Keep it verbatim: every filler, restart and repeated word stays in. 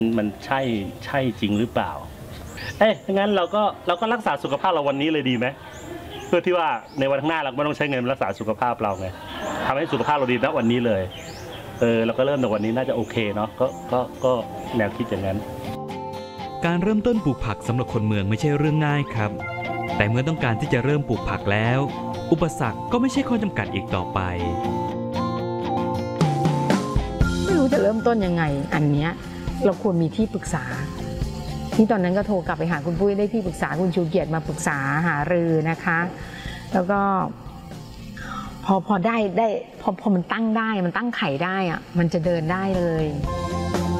มันใช่ใช่จริงหรือเปล่าเอ๊ะงั้นเราก็เราก็รักษาสุขภาพเราวันนี้เลยดีไหมเพื่อที่ว่าในวันข้างหน้าเราไม่ต้องใช้เงินรักษาสุขภาพเราไงทำให้สุขภาพเราดีณวันนี้เลยเออเราก็เริ่มในวันนี้น่าจะโอเคเนาะก็ก็ก็แนวคิดอย่างนั้นการเริ่มต้นปลูกผักสำหรับคนเมืองไม่ใช่เรื่องง่ายครับแต่เมื่อต้องการที่จะเริ่มปลูกผักแล้วอุปสรรคก็ไม่ใช่ข้อจำกัดอีกต่อไปไม่รู้จะเริ่มต้นยังไงอันเนี้ยเราควรมีที่ปรึกษาที่ตอนนั้นก็โทรกลับไปหาคุณปุ้ยได้ที่ปรึกษาคุณชูเกียรติมาปรึกษาหารือนะคะแล้วก็พอพอได้ได้พอพอมันตั้งได้มันตั้งไข่ได้อะมันจะเดินได้เลย